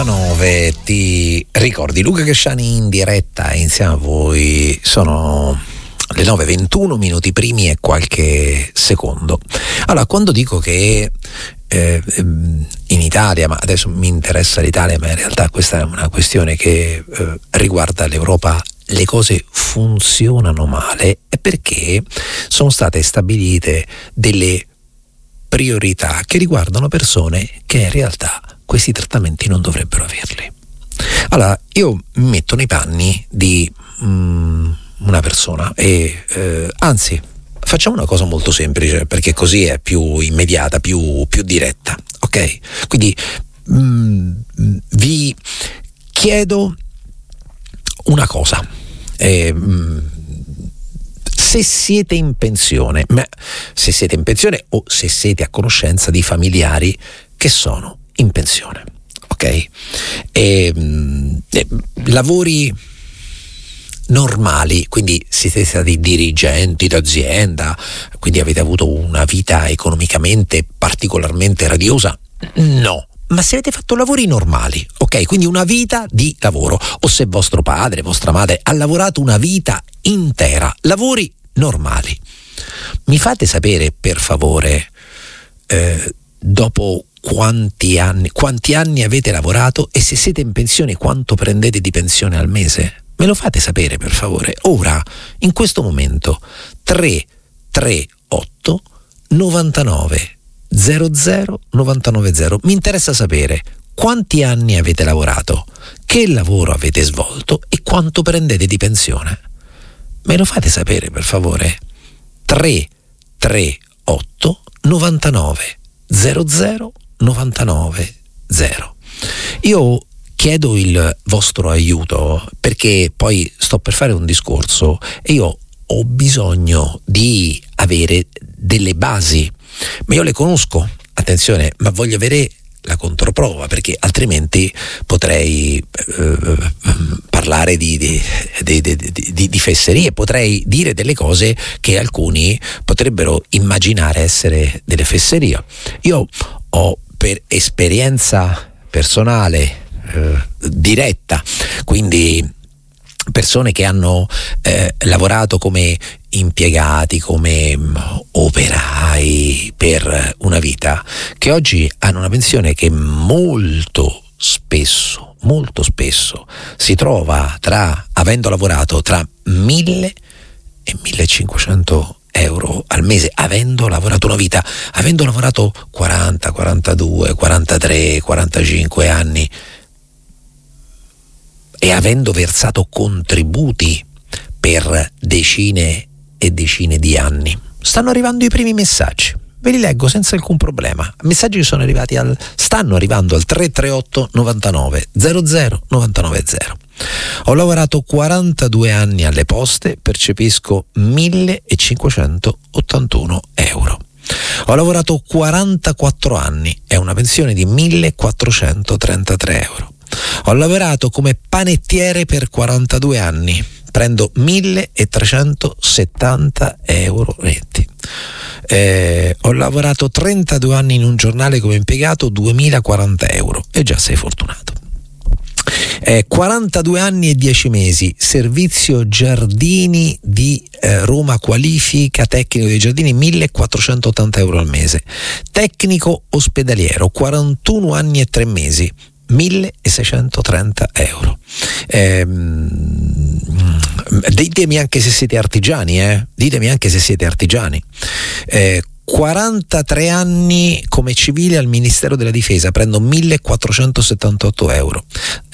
9 ti ricordi Luca Cresciani in diretta insieme a voi. Sono le 9:21 minuti primi e qualche secondo. Allora, quando dico che in Italia, ma adesso mi interessa l'Italia, ma in realtà questa è una questione che riguarda l'Europa, le cose funzionano male, è perché sono state stabilite delle priorità che riguardano persone che in realtà questi trattamenti non dovrebbero averli. Allora, io mi metto nei panni di una persona e anzi, facciamo una cosa molto semplice, perché così è più immediata, più diretta, ok? Quindi vi chiedo una cosa. Se siete in pensione, o se siete a conoscenza di familiari che sono in pensione, ok? Lavori normali, quindi siete stati dirigenti d'azienda, quindi avete avuto una vita economicamente particolarmente radiosa? No. Ma se avete fatto lavori normali, ok? Quindi una vita di lavoro, o se vostro padre, vostra madre ha lavorato una vita intera, lavori normali. Mi fate sapere, per favore, dopo quanti anni avete lavorato, e se siete in pensione quanto prendete di pensione al mese? Me lo fate sapere, per favore. Ora, in questo momento, 338 99 00 990. Mi interessa sapere quanti anni avete lavorato, che lavoro avete svolto e quanto prendete di pensione. Me lo fate sapere, per favore. 338 99 00 990. Io chiedo il vostro aiuto perché poi sto per fare un discorso e io ho bisogno di avere delle basi, ma io le conosco, attenzione, ma voglio avere la controprova, perché altrimenti potrei parlare di fesserie, potrei dire delle cose che alcuni potrebbero immaginare essere delle fesserie. Io ho, per esperienza personale diretta, quindi persone che hanno lavorato come impiegati, come operai per una vita, che oggi hanno una pensione che molto spesso si trova avendo lavorato tra 1.000 e 1.500 euro al mese, avendo lavorato una vita, avendo lavorato 40, 42, 43, 45 anni e avendo versato contributi per decine e decine di anni. Stanno arrivando i primi messaggi, ve li leggo senza alcun problema. Messaggi che stanno arrivando al 338 99 00 990. Ho lavorato 42 anni alle poste, percepisco 1.581 euro. Ho lavorato 44 anni, è una pensione di 1.433 euro. Ho lavorato come panettiere per 42 anni, prendo 1.370 euro netti. Ho lavorato 32 anni in un giornale come impiegato, 2.040 euro, e già sei fortunato. 42 anni e 10 mesi, servizio giardini di Roma, qualifica tecnico dei giardini, 1.480 euro al mese. Tecnico ospedaliero, 41 anni e 3 mesi, 1.630 euro. Ditemi anche se siete artigiani, ditemi anche se siete artigiani. 43 anni come civile al Ministero della Difesa, prendo 1.478 euro.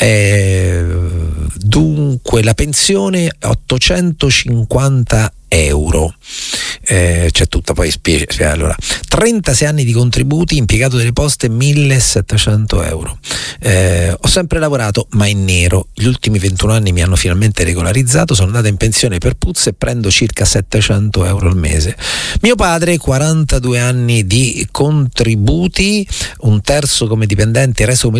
Dunque la pensione 850 euro. C'è tutta poi allora 36 anni di contributi, impiegato delle poste, 1.700 euro. Ho sempre lavorato ma in nero, gli ultimi 21 anni mi hanno finalmente regolarizzato, sono andata in pensione per puzze e prendo circa 700 euro al mese. Mio padre, 42 anni di contributi, un terzo come dipendente, il resto come